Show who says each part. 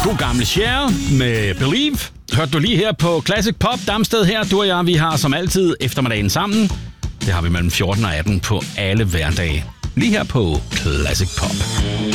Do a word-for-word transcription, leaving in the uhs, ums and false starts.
Speaker 1: God gammel Cher med Believe. Hørte du lige her på Classic Pop. Damsted her, du og jeg, vi har som altid eftermiddagen sammen. Det har vi mellem fjorten og atten på alle hverdage. Lige her på Classic Pop.